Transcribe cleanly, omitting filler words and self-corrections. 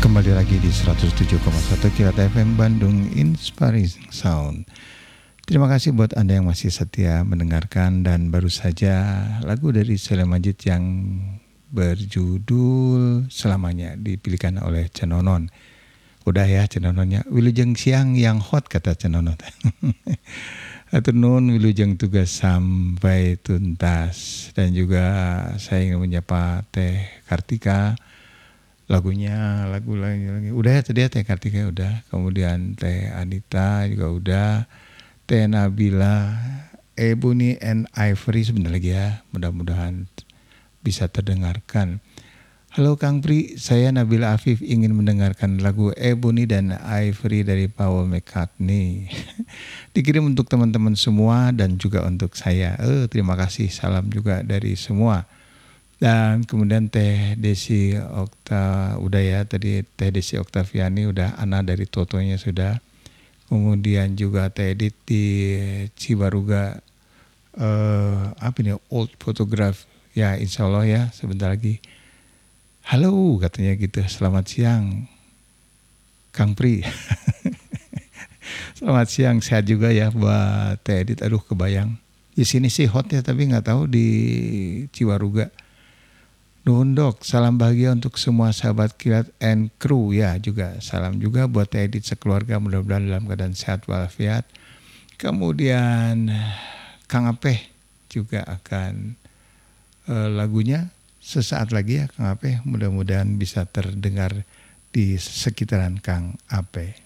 Kembali lagi di 107,1 Kilat FM Bandung Inspiring Sound. Terima kasih buat Anda yang masih setia mendengarkan, dan baru saja lagu dari Sheila Majid yang berjudul Selamanya dipilihkan oleh Cenonon. Udah ya Cenononnya, wilujeng siang yang hot kata Cenonon. Atur nuhun wilujeng tugas sampai tuntas, dan juga saya ingin menyapa Teh Kartika. Lagu lagi udah ya, tadi ya Teh Kartika udah, kemudian Teh Anita juga udah, Teh Nabila, Ebony and Ivory sebentar lagi ya, mudah-mudahan bisa terdengarkan. Halo Kang Pri, saya Nabila Afif ingin mendengarkan lagu Ebony dan Ivory dari Paul McCartney. Dikirim untuk teman-teman semua dan juga untuk saya. Terima kasih, salam juga dari semua. Dan kemudian Teh Desi Okta udah ya, tadi Teh Desi Oktaviani udah, Ana dari Totonya sudah. Kemudian juga Teh Edit di Cibaruga, apa ini, old photograph ya, insya Allah ya sebentar lagi. Halo katanya gitu, selamat siang Kang Pri. Selamat siang, sehat juga ya buat Teh Edit. Aduh kebayang di sini sih hot ya, tapi nggak tahu di Cibaruga. Nuhun dok, salam bahagia untuk semua sahabat Kilat and Crew ya, juga salam juga buat Teh Edit sekeluarga, mudah-mudahan dalam keadaan sehat walafiat. Kemudian Kang Apeh juga akan lagunya sesaat lagi ya Kang Apeh, mudah-mudahan bisa terdengar di sekitaran Kang Apeh.